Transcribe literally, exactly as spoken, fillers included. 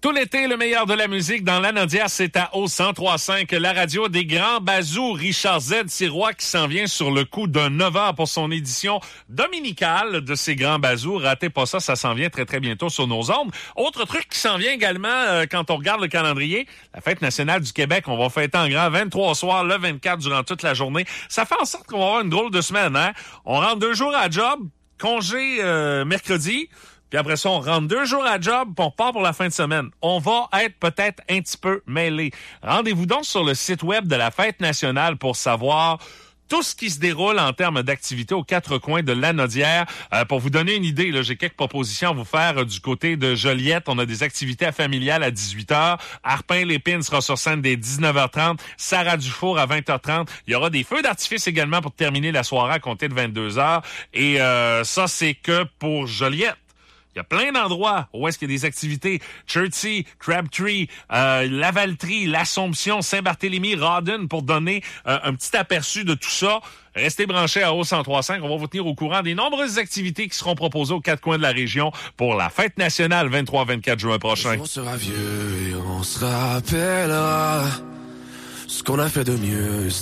Tout l'été, le meilleur de la musique dans l'Anaudière, c'est à O cent trois cinq, la radio des grands bazous. Richard Z. Sirois qui s'en vient sur le coup d'un neuf heures pour son édition dominicale de ces grands bazous. Ratez pas ça, ça s'en vient très très bientôt sur nos ondes. Autre truc qui s'en vient également euh, quand on regarde le calendrier, la Fête nationale du Québec, on va fêter en grand vingt-trois soirs, le vingt-quatre durant toute la journée. Ça fait en sorte qu'on va avoir une drôle de semaine, hein? On rentre deux jours à job, congé euh, mercredi. Puis après ça, on rentre deux jours à job, puis on part pour la fin de semaine. On va être peut-être un petit peu mêlés. Rendez-vous donc sur le site web de la Fête nationale pour savoir tout ce qui se déroule en termes d'activités aux quatre coins de l'Anaudière. Euh, pour vous donner une idée, là, j'ai quelques propositions à vous faire euh, du côté de Joliette. On a des activités familiales à dix-huit heures. Arpin-Lépine sera sur scène dès dix-neuf heures trente. Sarah Dufour à vingt heures trente. Il y aura des feux d'artifice également pour terminer la soirée à compter de vingt-deux heures. Et euh, ça, c'est que pour Joliette. Il y a plein d'endroits où est-ce qu'il y a des activités. Chertsey, Crabtree, euh, Lavaltrie, l'Assomption, Saint-Barthélemy, Rawdon, pour donner euh, un petit aperçu de tout ça. Restez branchés à O cent trois cinq. On va vous tenir au courant des nombreuses activités qui seront proposées aux quatre coins de la région pour la Fête nationale vingt-trois vingt-quatre juin prochain. On sera vieux et on se rappellera ce qu'on a fait de mieux.